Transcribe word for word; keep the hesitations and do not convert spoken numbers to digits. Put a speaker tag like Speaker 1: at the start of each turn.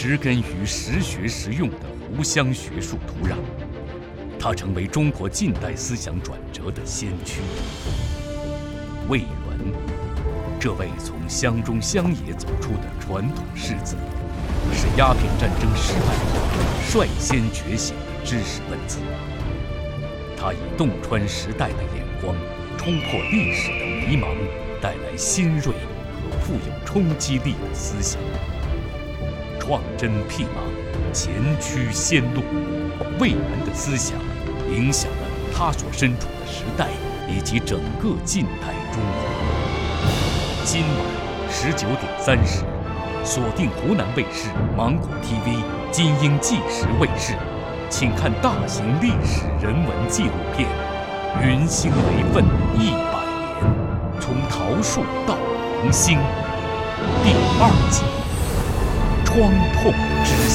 Speaker 1: 植根于实学实用的湖湘学术土壤，他成为中国近代思想转折的先驱。魏源，这位从乡中乡野走出的传统士子，是鸦片战争时代率先觉醒的知识分子。他以洞穿时代的眼光，冲破历史的迷茫，带来新锐和富有冲击力的思想。创真辟盲，前驱先路，魏源的思想影响了他所身处的时代以及整个近代中国。今晚十九点三十，锁定湖南卫视芒果 T V 金鹰纪实卫视，请看大型历史人文纪录片《云兴雷奋一百年：从桃树到红星》第二集。创痛之